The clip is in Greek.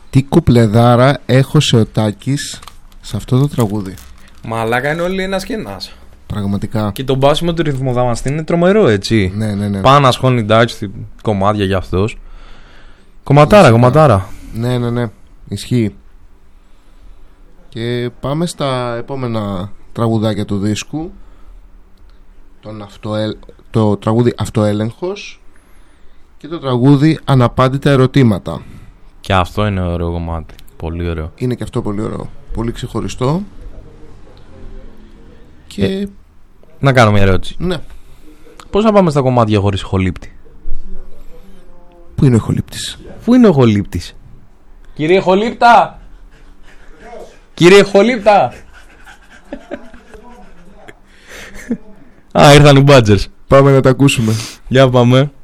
Τι κουπλεδάρα έχωσε ο Τάκης σε αυτό το τραγούδι. Μαλάκα, είναι όλοι ένας και ένας. Πραγματικά. Και το μπάσιμο του ρυθμοδαμαστή είναι τρομερό, έτσι. Ναι. Πάνω σχώνει εντάξει κομμάτια για αυτός. Κομματάρα. Ναι. Ισχύει. Και πάμε στα επόμενα τραγουδάκια του δίσκου. Το τραγούδι Αυτοέλεγχος και το τραγούδι Αναπάντητα ερωτήματα. Και αυτό είναι ωραίο κομμάτι. Πολύ ωραίο. Είναι και αυτό πολύ ωραίο. Πολύ ξεχωριστό. Και να κάνω μια ερώτηση. Ναι. Πώς θα πάμε στα κομμάτια χωρίς ηχολήπτη? Πού είναι ο ηχολήπτης? Πού είναι ο ηχολήπτης? Κύριε ηχολήπτα! Κύριε ηχολήπτα! Α, ήρθαν οι Badgers. Πάμε να τα ακούσουμε. Για πάμε.